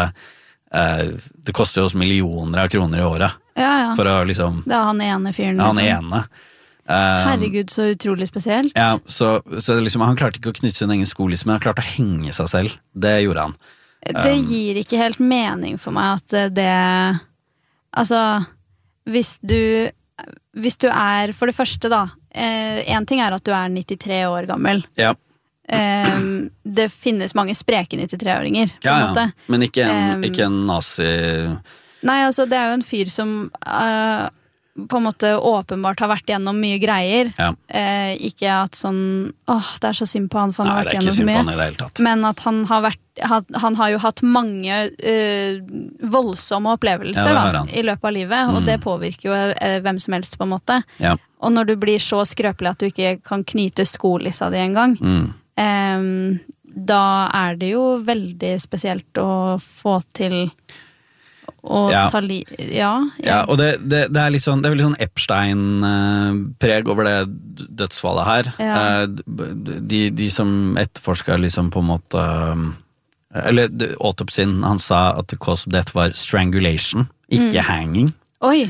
det koster oss millioner av kroner I året.
Ja.
For å liksom...
Det han ene fyren.
Han ene.
Herregud, så utrolig spesielt.
Ja, så liksom, han klarte ikke å knytte sin egen skolis, men han klarte å henge seg selv. Det gjorde han.
Det gir ikke helt mening for meg at det... Altså, hvis du for det første da, en ting at du 93 år gammel.
Ja.
Det finnes mange spreke 93-åringer, på en måte.
Men ikke en nazi...
Nei, altså, det jo en fyr som på en måte åpenbart har vært gjennom mye greier.
Ja.
Ikke at sånn, det så synd på han, for han har vært gjennom så mye.
Nei, det ikke synd på han I det hele tatt.
Men at han har jo hatt mange voldsomme opplevelser da, I løpet av livet, og det påvirker jo hvem som helst på en måte.
Ja.
Og når du blir så skrøpelig at du ikke kan knyte skolissa di en gang, da det jo veldig spesielt å få til og ta
Ja, og det litt sånn, det veldig sånn Epstein-preg over det dødsfallet her.
Ja.
De som etterforsker liksom på en måte, eller autopsien, han sa at the cause of death var strangulation, ikke hanging.
Oi!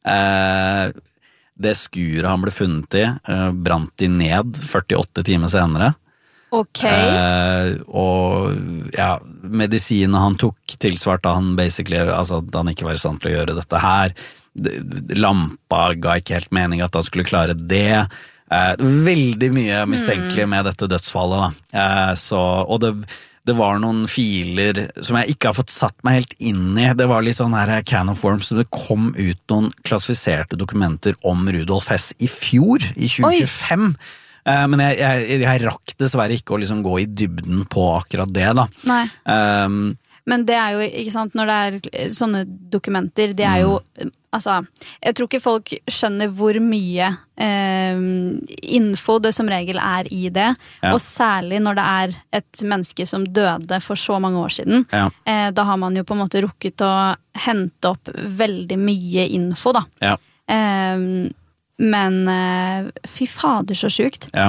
Det skuret han ble funnet I, brant de ned 48 timer senere.
Ok.
Og ja, medisinen han tok tilsvarte han basically, altså at han ikke var I stand til å gjøre dette her. Lampa ga ikke helt mening at han skulle klare det. Veldig mye mistenkelig med dette dødsfallet da. Og det var noen filer som jeg ikke har fått satt meg helt inn I. Det var litt sånn her can of worms, så det kom ut noen klassifiserte dokumenter om Rudolf Hess I fjor, I 2025. Men jeg rakk dessverre ikke å liksom gå I dybden på akkurat det da.
Nei. Men det jo, ikke sant, når det sånne dokumenter, det jo, altså, jeg tror ikke folk skjønner hvor mye info det som regel I det, og særlig når det et menneske som døde for så mange år siden, da har man jo på en måte rukket å hente opp veldig mye info da.
Ja.
Men fy fader så sjukt.
Ja.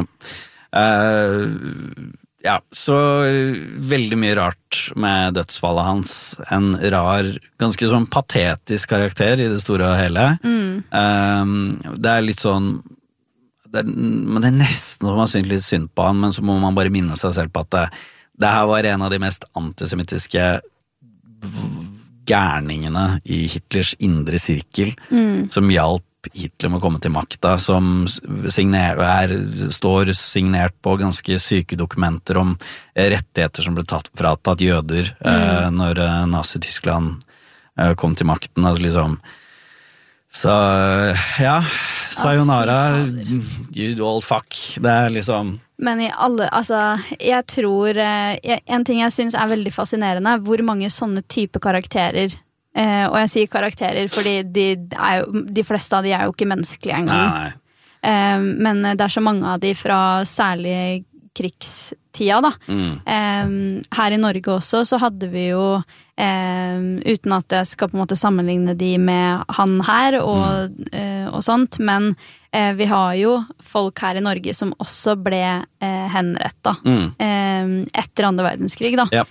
Ja, så veldig mye rart med dødsfallet hans. En rar, ganske sånn patetisk karakter I det store og hele. Det litt sånn, men det nesten som man synes litt synd på han, men så må man bare minne seg selv på at det her var en av de mest antisemittiske gærningene I Hitlers indre sirkel, som hjalp Hitler med å komme til makta, som står signert på ganske syke dokumenter om rettigheter som ble fratatt jøder når Nazi-Tyskland kom til makten, altså liksom. Så ja, sayonara, you old fuck. Det liksom...
Men i alle, altså, jeg tror en ting jeg synes er veldig fascinerende, hvor mange sånne type karakterer, og jeg sier karakterer fordi de fleste av de er jo ikke menneskelige engang. Men det er så mange av de fra særlig krigstida da. Her i Norge også så hadde vi jo uten at jeg skal på en måte sammenligne de med han her og sånt, men vi har jo folk her i Norge som også ble henrettet etter andre verdenskrig da. Ja.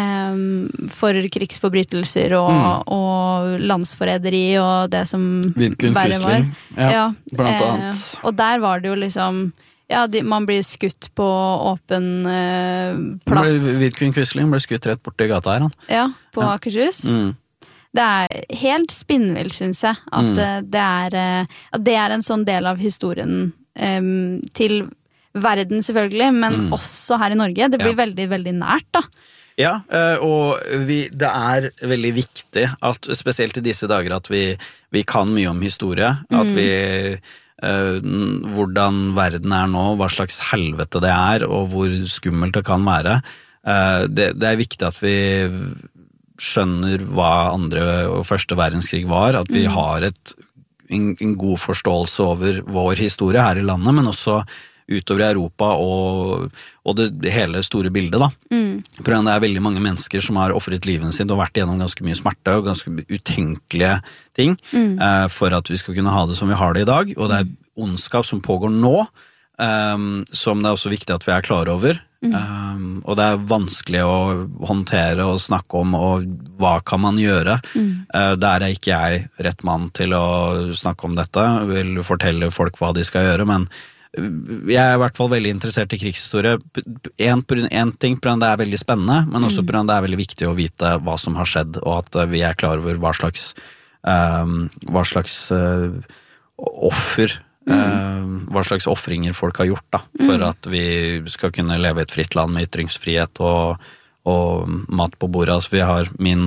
For krigsforbrytelser og landsforræderi og det som verre var.
Ja, blant annet.
Og der var det jo liksom man blir skutt på åpen plass.
Vidkun Quisling ble skutt rett borte i gata her. Han.
Ja, på Akershus. Det er helt spinnvill, synes jeg, at det er en sånn del av historien til verden selvfølgelig, men også her i Norge. Det blir veldig, veldig nært da.
Ja, og det er veldig viktig, at, spesielt i disse dager, at vi kan mye om historie, at vi hvordan verden er nå, hva slags helvete det er, og hvor skummelt det kan være. Det er viktig at vi skjønner hva andre og første verdenskrig var, at vi har en god forståelse over vår historie her i landet, men også utover i Europa og det hele store bildet da. For det er veldig mange mennesker som har offret livet sitt og vært gjennom ganske mye smerte og ganske utenkelige ting for at vi skal kunne ha det som vi har det i dag, og det er ondskap som pågår nå, som det er også viktig at vi er klar over, og det er vanskelig å håndtere og snakke om, og hva kan man gjøre? Der er ikke jeg rett mann til å snakke om dette, vil fortelle folk hva de skal gjøre, men jeg er i hvert fall veldig interessert i krigshistorie. En ting på grunn av det er veldig spennende, men også på grunn av det er veldig viktig å vite hva som har skjedd, og at vi er klar over hva slags offer, hva slags offringer folk har gjort da, for at vi skal kunne leve i et fritt land med ytringsfrihet og mat på bordet. Altså, vi har min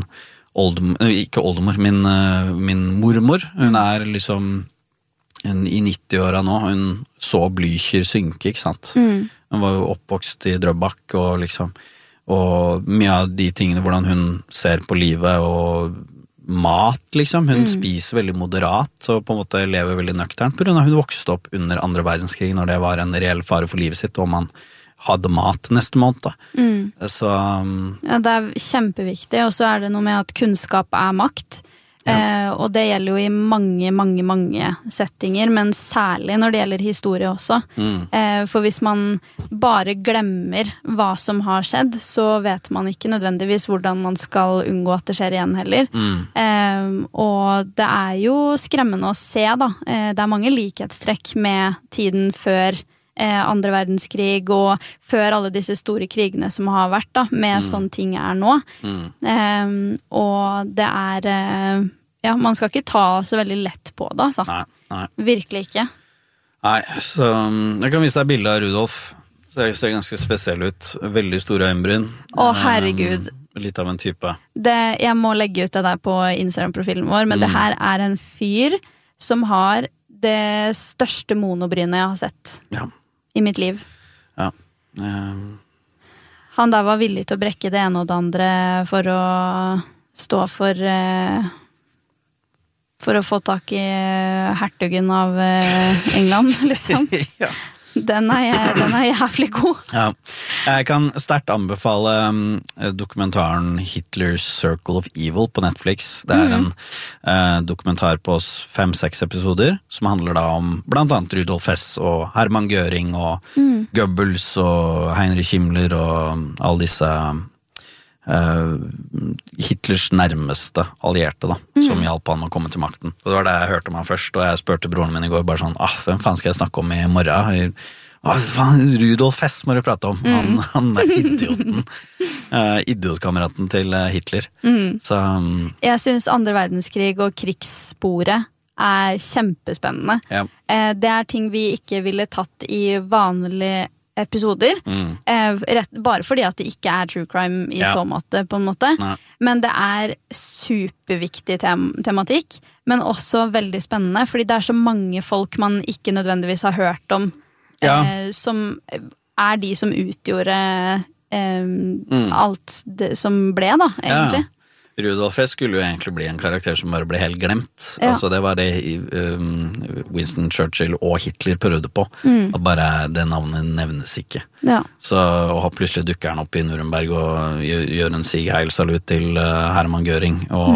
mormor, hun er liksom i 90-åra nå, hun så Blücher synke, ikke sant? Hun var jo oppvokst i Drøbak, og mye av de tingene, hvordan hun ser på livet og mat, liksom. Hun spiser veldig moderat, og på en måte lever veldig nøkternt, på grunn av hun vokste opp under andre verdenskrig, når det var en reell fare for livet sitt, og man hadde mat neste måned. Så...
Ja, det er kjempeviktig, og så er det noe med at kunnskap er makt, og det gjelder jo i mange settinger, men særlig når det gjelder historie også. For hvis man bare glemmer hva som har skjedd, så vet man ikke nødvendigvis hvordan man skal unngå at det skjer igjen heller. Og det er jo skremmende å se da. Det er mange likhetstrekk med tiden før andre verdenskrig og før alle disse store krigene som har vært da, med sånn ting er nå. Og det er man skal ikke ta så veldig lett på det altså. Nei. Virkelig ikke.
Nei, så jeg kan vise deg bildet av Rudolf. Så det ser ganske spesiell ut. Veldig store øyenbryn.
Å herregud.
Litt av en type.
Jeg må legge ut det der på Instagram-profilen vår, men det her er en fyr som har det største monobrynet jeg har sett i mitt liv. Ja. Han der var villig til å brekke det ene og det andre for å stå for å få tak i hertugen av England, liksom. Den er jævlig god. Ja.
Jeg kan sterkt anbefale dokumentaren Hitler's Circle of Evil på Netflix. Det er en dokumentar på 5-6 episoder som handler da om blant annet Rudolf Hess og Hermann Göring og Goebbels og Heinrich Himmler og alle disse Hitlers nærmeste allierte da, som hjalp han å komme til makten. Og det var det jeg hørte om han først, og jeg spurte broren min i går bare sånn, hvem faen skal jeg snakke om i morgen? Rudolf Hess må du prate om. Han er idioten. Idiotkameraten til Hitler. Så,
jeg synes andre verdenskrig og krigssporet er kjempespennende. Det er ting vi ikke ville tatt i vanlig episoder, bare fordi at det ikke true crime I så måte, på en måte.
Nei.
Men det superviktig tematikk, men også veldig spennende, fordi det så mange folk man ikke nødvendigvis har hørt om, som de som utgjorde alt det som ble da, egentlig.
Rudolf Hess skulle jo egentlig bli en karakter som bare ble helt glemt. Altså det var det Winston Churchill og Hitler prøvde på. At bare det navnet nevnes ikke. Så plutselig dukker han opp I Nuremberg og gjør en Sieg Heil salut til Hermann Göring.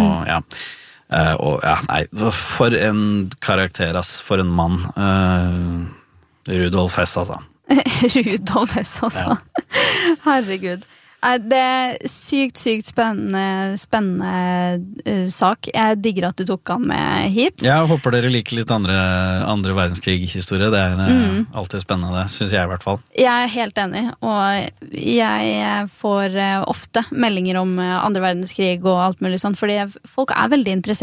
Nei, for en karakter, ass. For en mann. Rudolf Hess, altså.
Rudolf Hess, altså. Herregud. Det sykt spennende sak. Jeg digger at du tok han med hit.
Jeg håper dere liker litt andre verdenskrig-historie. Det alltid spennende, det synes jeg I hvert fall.
Jeg helt enig, og jeg får ofte meldinger om andre verdenskrig og alt mulig sånt, fordi folk veldig interessert